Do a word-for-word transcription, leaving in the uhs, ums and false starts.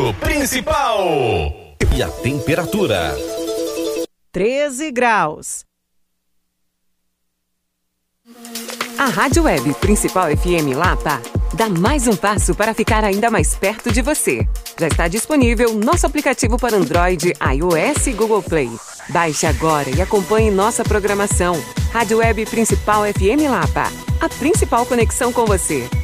Rádio Principal. E a temperatura? treze graus. A Rádio Web Principal F M Lapa dá mais um passo para ficar ainda mais perto de você. Já está disponível nosso aplicativo para Android, iOS e Google Play. Baixe agora e acompanhe nossa programação. Rádio Web Principal F M Lapa, a principal conexão com você.